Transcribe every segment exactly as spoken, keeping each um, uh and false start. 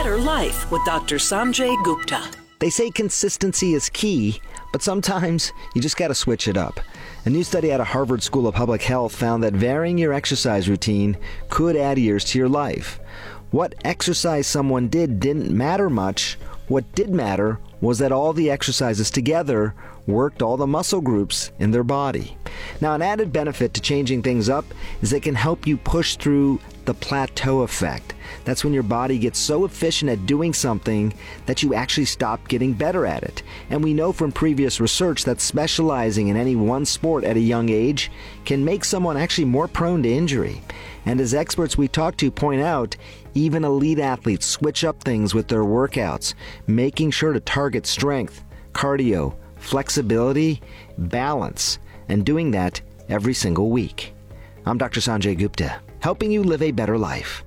better life with Doctor Sanjay Gupta. They say consistency is key, but sometimes you just got to switch it up. A new study out of Harvard School of Public Health found that varying your exercise routine could add years to your life. What exercise someone did didn't matter much. What did matter was that all the exercises together worked all the muscle groups in their body. Now, an added benefit to changing things up is it can help you push through the plateau effect. That's when your body gets so efficient at doing something that you actually stop getting better at it. And we know from previous research that specializing in any one sport at a young age can make someone actually more prone to injury. And as experts we talk to point out, even elite athletes switch up things with their workouts, making sure to target strength, cardio, flexibility, balance, and doing that every single week. I'm Doctor Sanjay Gupta, helping you live a better life.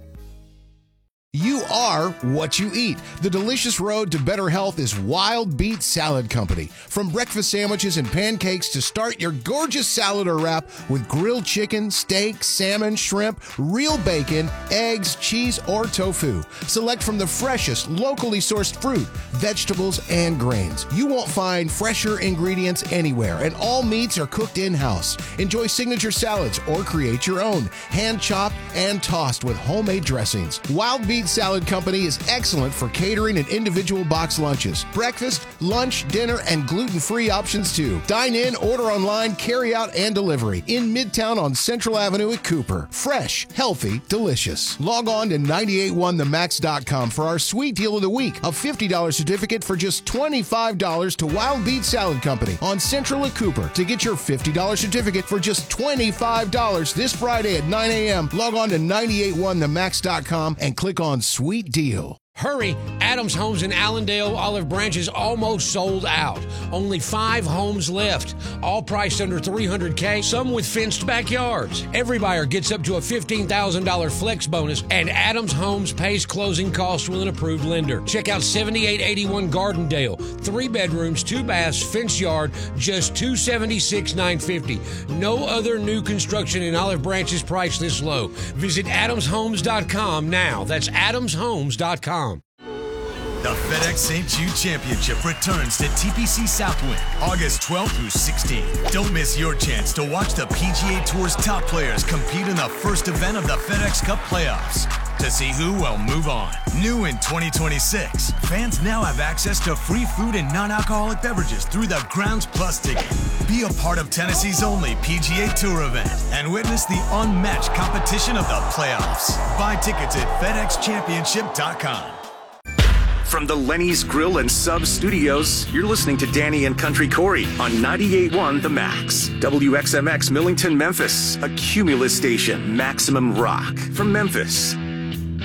You are what you eat. The delicious road to better health is Wild Beet Salad Company. From breakfast sandwiches and pancakes to start your gorgeous salad or wrap with grilled chicken, steak, salmon, shrimp, real bacon, eggs, cheese, or tofu. Select from the freshest, locally sourced fruit, vegetables, and grains. You won't find fresher ingredients anywhere, and all meats are cooked in-house. Enjoy signature salads or create your own, hand-chopped and tossed with homemade dressings. Wild Beet Salad Company is excellent for catering and individual box lunches, breakfast, lunch, dinner, and gluten-free options too. Dine in, order online, carry out, and delivery in Midtown on Central Avenue at Cooper. Fresh, healthy, delicious. Log on to nine eight one the max dot com for our sweet deal of the week, a fifty dollars certificate for just twenty-five dollars to Wild Beet Salad Company on Central at Cooper. To get your fifty dollars certificate for just twenty-five dollars this Friday at nine a.m., log on to nine eight one the max dot com and click on Sweet Deal. Hurry! Adams Homes in Allendale, Olive Branch is almost sold out. Only five homes left. All priced under three hundred K, some with fenced backyards. Every buyer gets up to a fifteen thousand dollars flex bonus, and Adams Homes pays closing costs with an approved lender. Check out seventy-eight eighty-one Gardendale. Three bedrooms, two baths, fenced yard, just two hundred seventy-six thousand nine hundred fifty dollars. No other new construction in Olive Branch is priced this low. Visit adams homes dot com now. That's adams homes dot com. The FedEx Saint Jude Championship returns to T P C Southwind August twelfth through sixteenth. Don't miss your chance to watch the P G A Tour's top players compete in the first event of the FedEx Cup playoffs. To see who will move on. New in twenty twenty-six, fans now have access to free food and non-alcoholic beverages through the Grounds Plus ticket. Be a part of Tennessee's only P G A Tour event and witness the unmatched competition of the playoffs. Buy tickets at FedEx Championship dot com. From the Lenny's Grill and Sub Studios, you're listening to Danny and Country Corey on ninety-eight point one The Max. W X M X Millington, Memphis, a Cumulus station, Maximum Rock. From Memphis,